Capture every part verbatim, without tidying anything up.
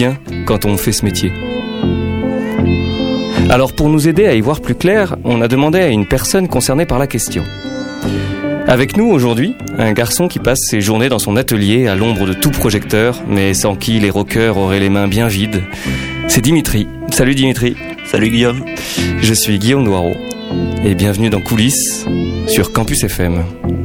quotidien quand on fait ce métier. Alors pour nous aider à y voir plus clair, on a demandé à une personne concernée par la question. Avec nous aujourd'hui, un garçon qui passe ses journées dans son atelier à l'ombre de tout projecteur, mais sans qui les rockers auraient les mains bien vides. C'est Dimitri. Salut Dimitri. Salut Guillaume. Je suis Guillaume Noireau et bienvenue dans Coulisses sur Campus F M.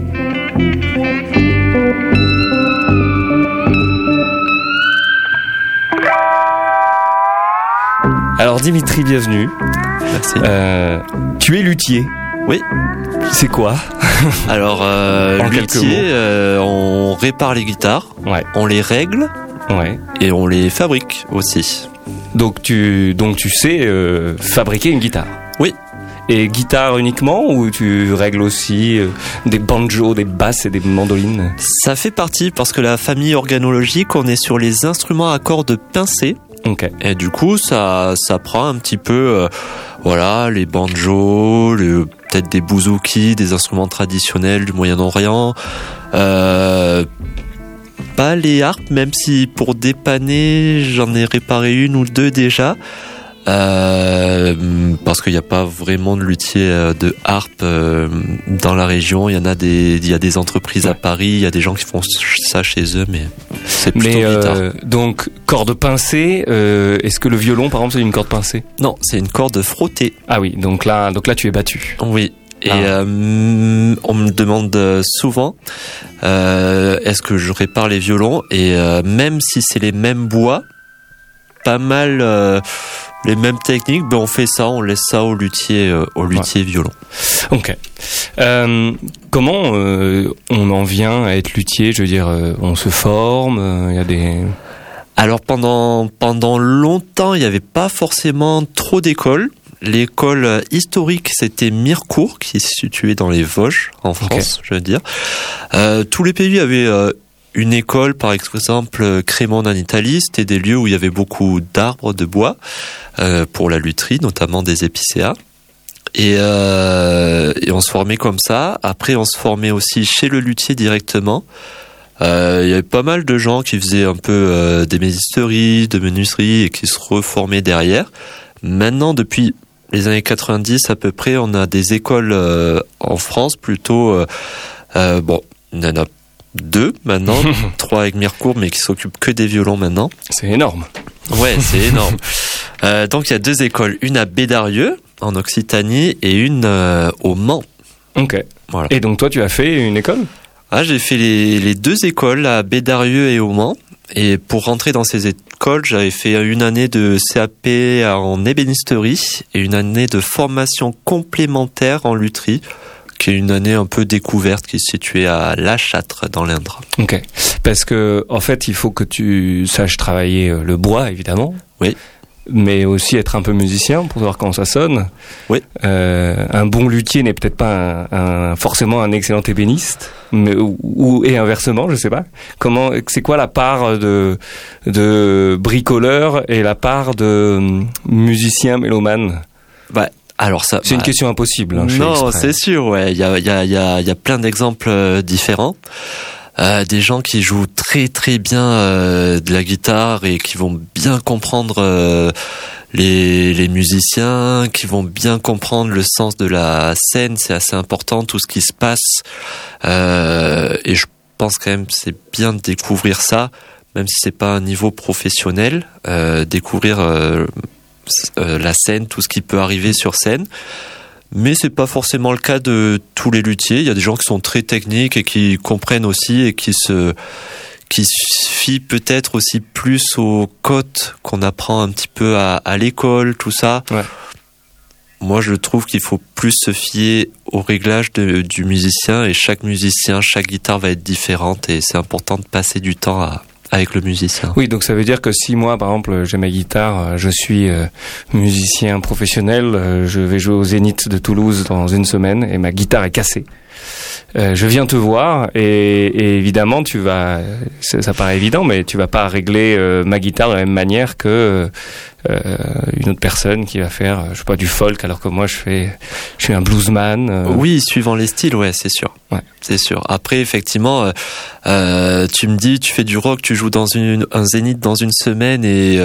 Alors Dimitri, bienvenue. Merci. Euh, tu es luthier. Oui. C'est quoi? Alors, euh, En quelques mots. luthier, euh, on répare les guitares, Ouais. on les règle Ouais. et on les fabrique aussi. Donc tu, donc tu sais euh, fabriquer une guitare. Oui. Et guitare uniquement ou tu règles aussi euh, des banjos, des basses et des mandolines? Ça fait partie parce que la famille organologique, on est sur les instruments à cordes pincées. Ok. Et du coup, ça, ça prend un petit peu, euh, voilà, les banjos, le, peut-être des bouzouki, des instruments traditionnels du Moyen-Orient. Euh, pas les harpes, même si pour dépanner, j'en ai réparé une ou deux déjà. Euh, parce qu'il n'y a pas vraiment de luthier de harpe euh, dans la région. Il y en a des, il y a des entreprises à Paris, il y a des gens qui font ça chez eux, mais c'est plutôt Mais guitare. euh, donc corde pincée. Euh, est-ce que le violon, par exemple, c'est une corde pincée? Non, c'est une corde frottée. Ah oui. Donc là, donc là, tu es battu. Oui. Et Ah. euh, on me demande souvent euh, est-ce que je répare les violons, et euh, même si c'est les mêmes bois, pas mal euh, les mêmes techniques, ben on fait ça, on laisse ça au luthier, euh, au luthier ouais. violon. Ok. Euh, comment euh, on en vient à être luthier? Je veux dire, euh, on se forme, il euh, y a des... Alors pendant pendant longtemps, il n'y avait pas forcément trop d'écoles. L'école historique, c'était Mirecourt, qui est située dans les Vosges, en France, okay. je veux dire. Euh, tous les pays avaient euh, une école, par exemple, Crémone en Italie. C'était des lieux où il y avait beaucoup d'arbres, de bois, euh, pour la lutherie, notamment des épicéas. Et, euh, et on se formait comme ça. Après, on se formait aussi chez le luthier directement. Euh, il y avait pas mal de gens qui faisaient un peu euh, des mésisteries, de menuiseries et qui se reformaient derrière. Maintenant, depuis les années quatre-vingt-dix à peu près, on a des écoles euh, en France plutôt... Euh, euh, bon, il y en a deux maintenant, trois avec Mirecourt, mais qui s'occupent que des violons maintenant. C'est énorme. Ouais, c'est énorme. Euh, donc il y a deux écoles, une à Bédarieux, en Occitanie, et une euh, au Mans. Ok. Voilà. Et donc toi, tu as fait une école ? Ah, j'ai fait les, les deux écoles, à Bédarieux et au Mans. Et pour rentrer dans ces écoles, j'avais fait une année de C A P en ébénisterie et une année de formation complémentaire en lutherie, qui est une année un peu découverte, qui est située à La Châtre, dans l'Indre. Ok. Parce que, en fait, il faut que tu saches travailler le bois, évidemment. Oui. Mais aussi être un peu musicien pour savoir comment ça sonne. Oui. Euh, un bon luthier n'est peut-être pas un, un, forcément un excellent ébéniste, mais ou, ou et inversement, je sais pas. Comment, c'est quoi la part de de bricoleur et la part de musicien mélomane? Bah, alors ça. C'est bah, une question impossible. Hein, non, c'est sûr. Ouais, il y a il y a il y a il y a plein d'exemples différents. Euh, des gens qui jouent très très bien euh, de la guitare et qui vont bien comprendre euh, les, les musiciens, qui vont bien comprendre le sens de la scène. C'est assez important, tout ce qui se passe. Euh, et je pense quand même que c'est bien de découvrir ça, même si c'est pas un niveau professionnel, euh, découvrir euh, euh, la scène, tout ce qui peut arriver sur scène. Mais c'est pas forcément le cas de tous les luthiers. Il y a des gens qui sont très techniques et qui comprennent aussi et qui se, qui se fient peut-être aussi plus aux cotes qu'on apprend un petit peu à, à l'école, tout ça. Ouais. Moi, je trouve qu'il faut plus se fier au réglage de, du musicien, et chaque musicien, chaque guitare va être différente, et c'est important de passer du temps à, avec le musicien. Oui, donc ça veut dire que si moi, par exemple, j'ai ma guitare, je suis euh, musicien professionnel, euh, je vais jouer au Zénith de Toulouse dans une semaine et ma guitare est cassée. Euh, je viens te voir et, et évidemment tu vas, ça, ça paraît évident, mais tu vas pas régler euh, ma guitare de la même manière que euh, une autre personne qui va faire, je sais pas, du folk, alors que moi je fais, je suis un bluesman. Euh... Oui, suivant les styles, ouais, c'est sûr. Ouais. C'est sûr. Après, effectivement, euh, euh, tu me dis, tu fais du rock, tu joues dans une, un zénith dans une semaine et